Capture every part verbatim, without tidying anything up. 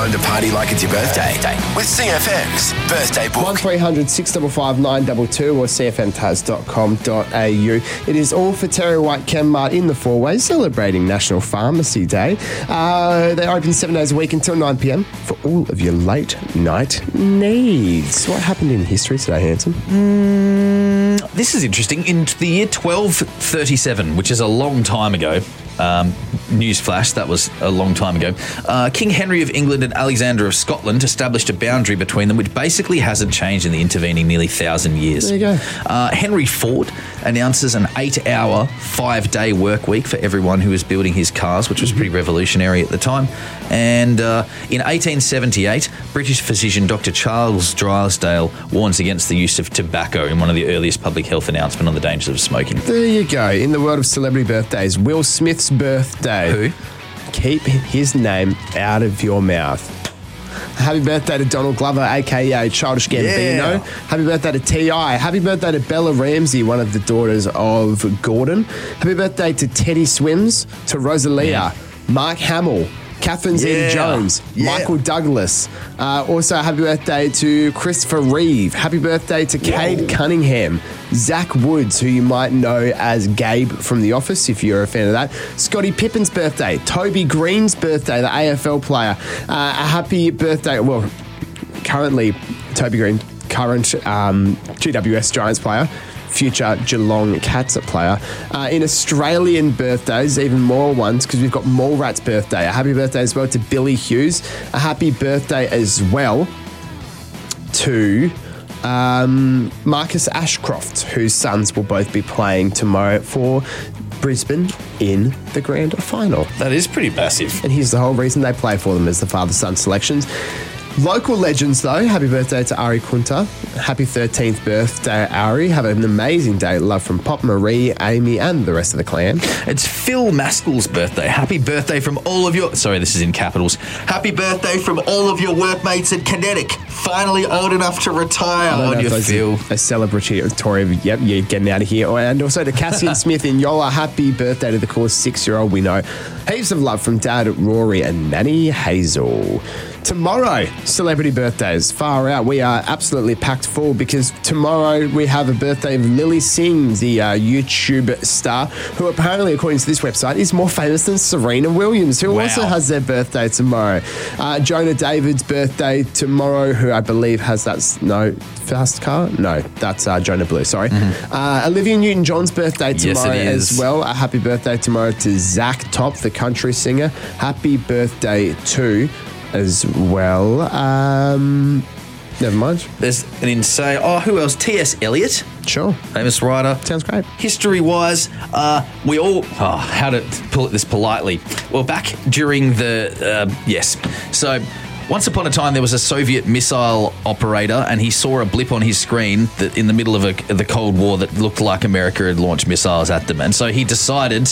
time to party like it's your birthday with C F M's Birthday Book. one three hundred six five five nine two two or c f m taz dot com dot a u. It is all for Terry White Chemmart in the Four Ways, celebrating National Pharmacy Day. Uh, they open seven days a week until nine p.m. for all of your late night needs. What happened in history today, Hanson? Mm, this is interesting. In the year twelve thirty-seven, which is a long time ago, Um, newsflash, that was a long time ago. Uh, King Henry of England and Alexander of Scotland established a boundary between them which basically hasn't changed in the intervening nearly thousand years. There you go. Uh, Henry Ford announces an eight-hour, five-day work week for everyone who was building his cars, which was pretty revolutionary at the time. And uh, in eighteen seventy-eight, British physician Doctor Charles Drysdale warns against the use of tobacco in one of the earliest public health announcements on the dangers of smoking. There you go. In the world of celebrity birthdays, Will Smith's birthday. Who? Keep his name out of your mouth. Happy birthday to Donald Glover, a k a. Childish Gambino. Yeah. Happy birthday to T I Happy birthday to Bella Ramsey, one of the daughters of Gordon. Happy birthday to Teddy Swims, to Rosalia, Yeah. Mark Hamill, Catherine Yeah. Zeta-Jones, Yeah. Michael Douglas. Uh, also, happy birthday to Christopher Reeve. Happy birthday to Cade Whoa. Cunningham. Zach Woods, who you might know as Gabe from The Office, if you're a fan of that. Scottie Pippen's birthday. Toby Green's birthday, the A F L player. Uh, a happy birthday, well, currently Toby Green, current um, G W S Giants player. Future Geelong Cats player. Uh, in Australian birthdays, even more ones, because we've got Mallrat's birthday. A happy birthday as well to Billy Hughes. A happy birthday as well to um, Marcus Ashcroft, whose sons will both be playing tomorrow for Brisbane in the grand final. That is pretty massive. And here's the whole reason they play for them as the father-son selections. Local legends, though, happy birthday to Ari Kunta. Happy thirteenth birthday, Ari. Have an amazing day. Love from Pop, Marie, Amy, and the rest of the clan. It's Phil Maskell's birthday. Happy birthday from all of your... Sorry, this is in capitals. Happy birthday from all of your workmates at Kinetic. Finally old enough to retire I don't on know if your those Phil. are a celebratory of, yep, you're getting out of here. And also to Cassian Smith in Yola. Happy birthday to the course six-year-old we know. Heaps of love from Dad, Rory, and Nanny Hazel. Tomorrow, celebrity birthdays. Far out. We are absolutely packed full because tomorrow we have a birthday of Lily Singh, the uh, YouTube star, who apparently, according to this website, is more famous than Serena Williams, who Wow. also has their birthday tomorrow. Uh, Jonah David's birthday tomorrow, who I believe has that... s- No, fast car? No, that's uh, Jonah Blue, sorry. Mm-hmm. Uh, Olivia Newton-John's birthday Yes, it tomorrow is. as well. A happy birthday tomorrow to Zach Top, the country singer. Happy birthday to... as well. Um, never mind. There's an insane... Oh, who else? T S Eliot. Sure. Famous writer. Sounds great. History-wise, uh, we all... Oh, how to put this politely? Well, back during the... Uh, yes. So... Once upon a time, there was a Soviet missile operator, and he saw a blip on his screen that in the middle of a, the Cold War that looked like America had launched missiles at them. And so he decided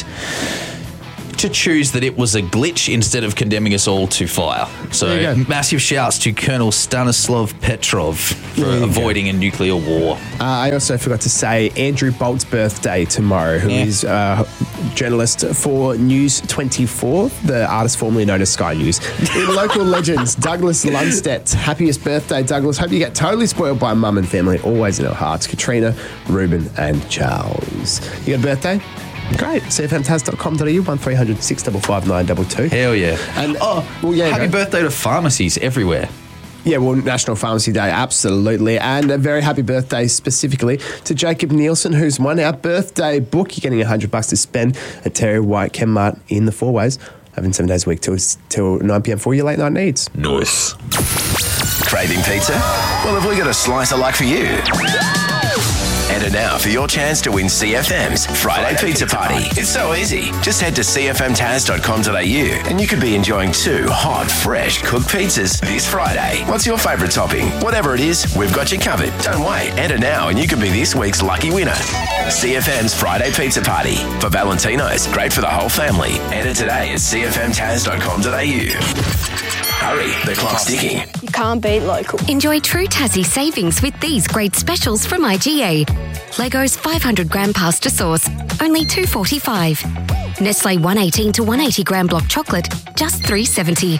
to choose that it was a glitch instead of condemning us all to fire. So There you go. massive shouts to Colonel Stanislav Petrov for There you avoiding a nuclear war. Uh, I also forgot to say Andrew Bolt's birthday tomorrow, who Yeah. is a journalist for News twenty-four, the artist formerly known as Sky News. In local legends, Douglas Lundstedt. Happiest birthday, Douglas. Hope you get totally spoiled by mum and family, always in our hearts. Katrina, Ruben, and Charles. You got a birthday? Great. c f m taz dot com dot a u, one three hundred six five five nine two two. Hell yeah. And- oh, well, yeah, happy go. birthday to pharmacies everywhere. Yeah, well, National Pharmacy Day, absolutely. And a very happy birthday specifically to Jacob Nielsen, who's won our birthday book. You're getting one hundred bucks to spend at Terry White Chemmart in the Four Ways, having seven days a week till, till nine p.m. for your late night needs. Nice. Craving pizza? Well, have we got a slicer like for you? Enter now for your chance to win C F M's Friday Pizza Party. It's so easy. Just head to c f m taz dot com dot a u and you could be enjoying two hot, fresh cooked pizzas this Friday. What's your favourite topping? Whatever it is, we've got you covered. Don't wait. Enter now and you could be this week's lucky winner. C F M's Friday Pizza Party. For Valentino's, great for the whole family. Enter today at c f m taz dot com dot a u. Hurry, the clock's ticking. You can't beat local. Enjoy true Tassie savings with these great specials from I G A. Leggo's five hundred gram pasta sauce, only two dollars forty-five. Nestle one eighteen to one eighty gram block chocolate, just three dollars seventy.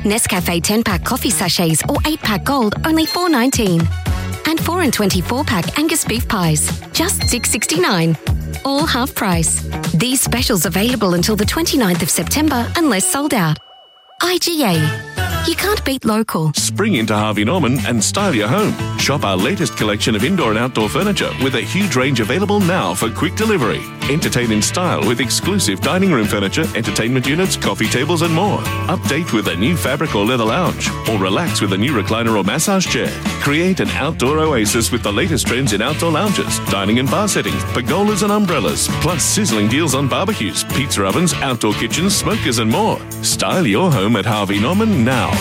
Nescafe ten-pack coffee sachets or eight-pack gold, only four dollars nineteen. And four and twenty-four-pack Angus beef pies, just six dollars sixty-nine. All half price. These specials available until the twenty-ninth of September unless sold out. I G A. You can't beat local. Spring into Harvey Norman and style your home. Shop our latest collection of indoor and outdoor furniture with a huge range available now for quick delivery. Entertain in style with exclusive dining room furniture, entertainment units, coffee tables and more. Update with a new fabric or leather lounge, or relax with a new recliner or massage chair. Create an outdoor oasis with the latest trends in outdoor lounges, dining and bar settings, pergolas and umbrellas, plus sizzling deals on barbecues, pizza ovens, outdoor kitchens, smokers and more. Style your home at Harvey Norman now.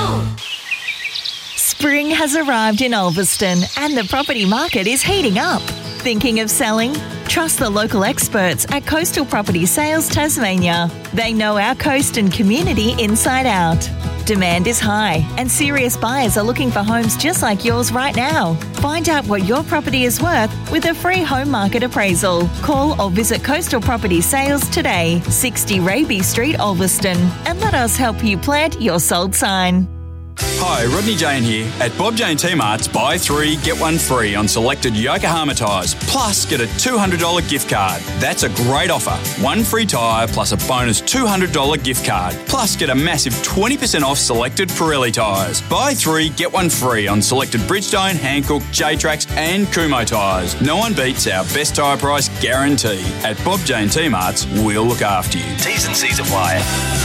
Spring has arrived in Ulverston and the property market is heating up. Thinking of selling? Trust the local experts at Coastal Property Sales Tasmania. They know our coast and community inside out. Demand is high and serious buyers are looking for homes just like yours right now. Find out what your property is worth with a free home market appraisal. Call or visit Coastal Property Sales today, sixty Raby Street, Ulverston, and let us help you plant your sold sign. Hi, Rodney Jane here. At Bob Jane T-Mart's, buy three, get one free on selected Yokohama tyres, plus get a two hundred dollars gift card. That's a great offer. One free tyre plus a bonus two hundred dollars gift card, plus get a massive twenty percent off selected Pirelli tyres. Buy three, get one free on selected Bridgestone, Hankook, J-Trax and Kumho tyres. No one beats our best tyre price guarantee. At Bob Jane T-Mart's, we'll look after you. T's and C's apply.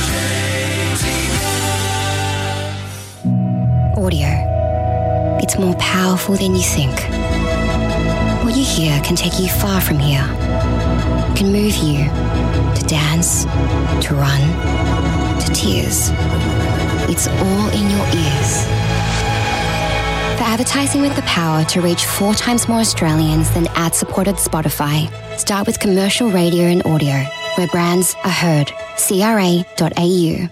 Audio. It's more powerful than you think. What you hear can take you far from here. It can move you to dance, to run, to tears. It's all in your ears. For advertising with the power to reach four times more Australians than ad-supported Spotify, start with commercial radio and audio, where brands are heard. C R A dot A U.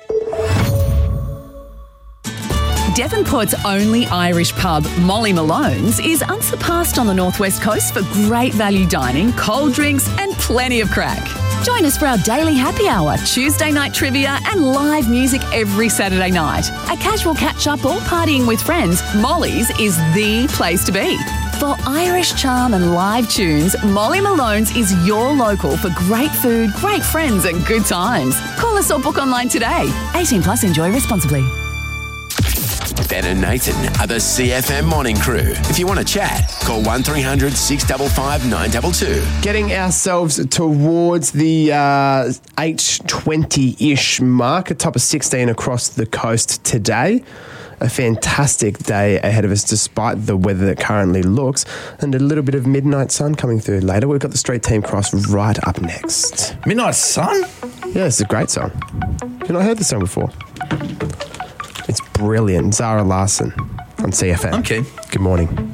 Devonport's only Irish pub, Molly Malone's, is unsurpassed on the northwest coast for great value dining, cold drinks and plenty of crack. Join us for our daily happy hour, Tuesday night trivia and live music every Saturday night. A casual catch-up or partying with friends, Molly's is the place to be. For Irish charm and live tunes, Molly Malone's is your local for great food, great friends and good times. Call us or book online today. eighteen plus, enjoy responsibly. Ben and Nathan are the C F M morning crew. If you want to chat, call one three hundred six five five nine two two. Getting ourselves towards the uh, eight twenty-ish mark, a top of sixteen across the coast today. A fantastic day ahead of us despite the weather that currently looks, and a little bit of midnight sun coming through later. We've got the Street Team Cross right up next. Midnight Sun? Yeah, it's a great song. Have you not heard the song before? It's brilliant. Zara Larsson on C F M. Okay. Good morning.